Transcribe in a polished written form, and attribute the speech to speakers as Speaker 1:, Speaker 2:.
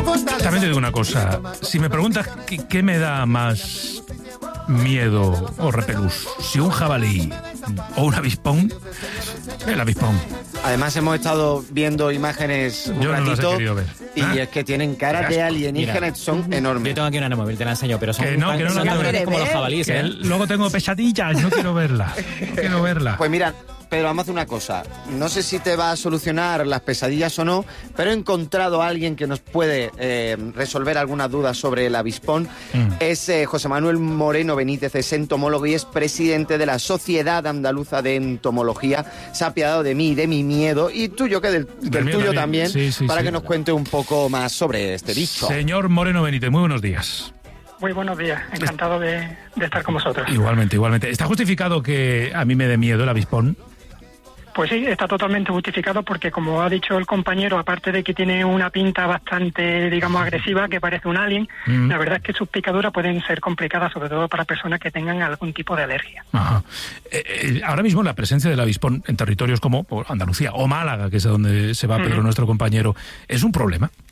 Speaker 1: También te digo una cosa. Si me preguntas qué me da más miedo o repelús, si un jabalí o un avispón, el avispón.
Speaker 2: Además hemos estado viendo imágenes un
Speaker 1: Yo no las he
Speaker 2: ratito
Speaker 1: querido ver.
Speaker 2: y es que tienen caras de alienígenas, son enormes.
Speaker 3: Yo tengo aquí una móvil, te la enseño, pero son
Speaker 1: Que no la
Speaker 3: son
Speaker 1: quiero
Speaker 3: tan
Speaker 1: ver.
Speaker 3: grandes como los jabalíes,
Speaker 1: Que
Speaker 3: ¿eh?
Speaker 1: luego tengo pesadillas, no quiero verla. No quiero verla.
Speaker 2: Pues mira, Pedro, vamos a hacer una cosa. No sé si te va a solucionar las pesadillas o no, pero he encontrado a alguien que nos puede resolver algunas dudas sobre el avispón. Es José Manuel Moreno Benítez, es entomólogo y es presidente de la Sociedad Andaluza de Entomología. Se ha apiadado de mí y de mi miedo, y tuyo, que del tuyo también,
Speaker 1: Sí,
Speaker 2: para que nos cuente un poco más sobre este bicho.
Speaker 1: Señor Moreno Benítez, muy buenos días.
Speaker 4: Muy buenos días, encantado de estar con vosotros.
Speaker 1: Igualmente. ¿Está justificado que a mí me dé miedo el avispón?
Speaker 4: Pues sí, está totalmente justificado porque, como ha dicho el compañero, aparte de que tiene una pinta bastante, digamos, agresiva, que parece un alien, la verdad es que sus picaduras pueden ser complicadas, sobre todo para personas que tengan algún tipo de alergia.
Speaker 1: Ajá. Ahora mismo la presencia del avispón en territorios como Andalucía o Málaga, que es a donde se va Pedro, nuestro compañero, ¿es un problema?